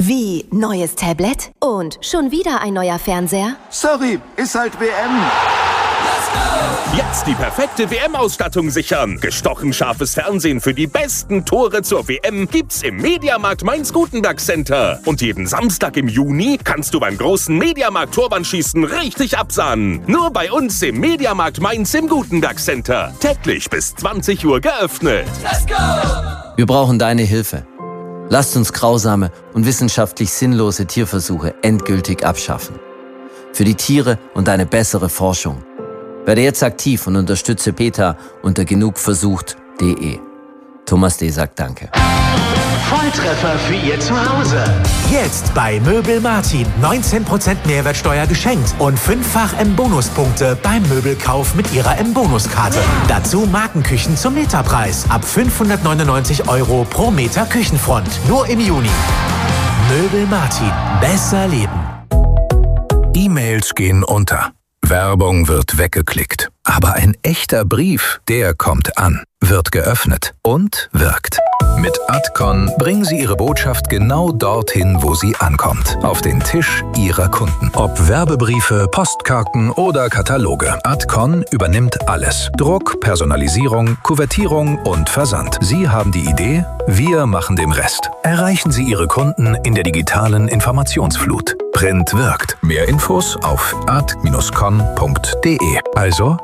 Wie, neues Tablet? Und schon wieder ein neuer Fernseher? Sorry, ist halt WM. Jetzt die perfekte WM-Ausstattung sichern. Gestochen scharfes Fernsehen für die besten Tore zur WM gibt's im Mediamarkt Mainz-Gutenberg Center. Und jeden Samstag im Juni kannst du beim großen Mediamarkt-Torwandschießen richtig absahnen. Nur bei uns im Mediamarkt Mainz im Gutenberg Center. Täglich bis 20 Uhr geöffnet. Let's go! Wir brauchen deine Hilfe. Lasst uns grausame und wissenschaftlich sinnlose Tierversuche endgültig abschaffen. Für die Tiere und eine bessere Forschung. Werde jetzt aktiv und unterstütze PETA unter genugversucht.de. Thomas D. sagt Danke. Volltreffer für Ihr Zuhause. Jetzt bei Möbel Martin 19% Mehrwertsteuer geschenkt und 5-fach M-Bonuspunkte beim Möbelkauf mit Ihrer M-Bonuskarte. Dazu Markenküchen zum Meterpreis ab 599 € pro Meter Küchenfront. Nur im Juni. Möbel Martin. Besser leben. E-Mails gehen unter. Werbung wird weggeklickt. Aber ein echter Brief, der kommt an, wird geöffnet und wirkt. Mit Adcon bringen Sie Ihre Botschaft genau dorthin, wo sie ankommt. Auf den Tisch Ihrer Kunden. Ob Werbebriefe, Postkarten oder Kataloge. Adcon übernimmt alles. Druck, Personalisierung, Kuvertierung und Versand. Sie haben die Idee, wir machen den Rest. Erreichen Sie Ihre Kunden in der digitalen Informationsflut. Print wirkt. Mehr Infos auf ad-con.de. Also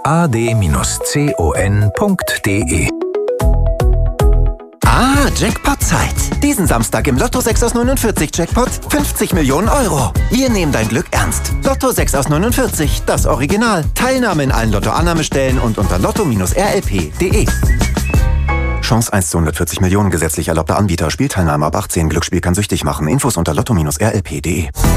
ad-con.de. Jackpot-Zeit. Diesen Samstag im Lotto 6 aus 49 Jackpot 50 Millionen €. Wir nehmen dein Glück ernst. Lotto 6 aus 49, das Original. Teilnahme in allen Lotto-Annahmestellen und unter lotto-rlp.de. Chance 1 zu 140 Millionen, gesetzlich erlaubter Anbieter. Spielteilnahme ab 18. Glücksspiel kann süchtig machen. Infos unter lotto-rlp.de.